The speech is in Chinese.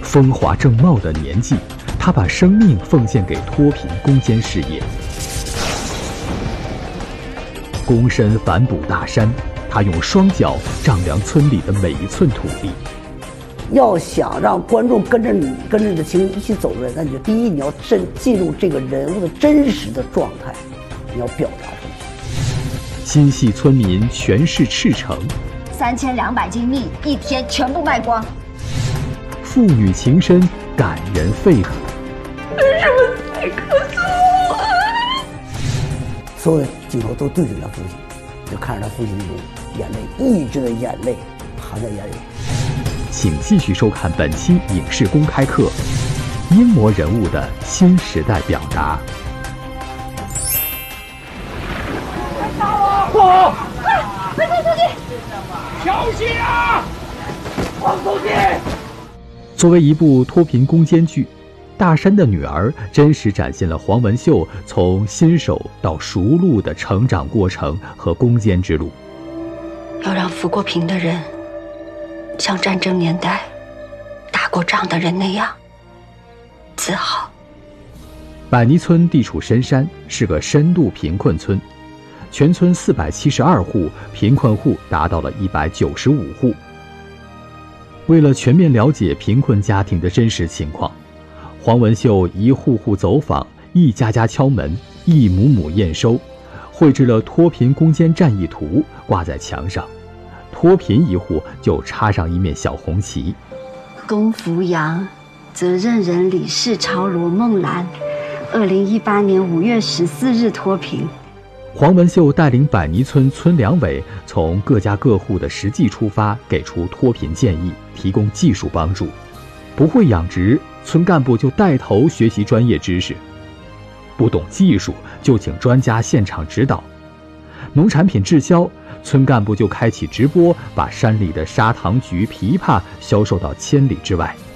风华正茂的年纪，他把生命奉献给脱贫攻坚事业，躬身反哺大山，他用双脚丈量村里的每一寸土地。 要想让观众跟着你的情绪一起走出来，那你就第一，你要进入这个人物的真实的状态，你要表达出来。 心系村民全市赤诚 ，3200斤蜜一天全部卖光。 父女情深感人肺腑。 为什么才告诉我？ 所有的镜头都对准他父亲，就看着他父亲那种眼泪，一直的眼泪含在眼里。 请继续收看本期影视公开课，英模人物的新时代表达。 不好！ 快送出去！ 小心啊！放出去！ 作为一部脱贫攻坚剧，《大山的女儿》真实展现了黄文秀从新手到熟路的成长过程和攻坚之路。 要让扶过贫的人像战争年代打过仗的人那样自豪。 柏泥村地处深山，是个深度贫困村，全村472户，贫困户达到了195户。为了全面了解贫困家庭的真实情况，黄文秀一户户走访，一家家敲门，一亩亩验收，绘制了脱贫攻坚战役图，挂在墙上。脱贫一户就插上一面小红旗。 龚福阳，责任人李世超、罗梦兰，2018年5月14日脱贫。 黄文秀带领柏泥村村两委从各家各户的实际出发，给出脱贫建议，提供技术帮助。不会养殖，村干部就带头学习专业知识；不懂技术，就请专家现场指导。农产品滞销，村干部就开启直播，把山里的砂糖橘、枇杷销售到千里之外。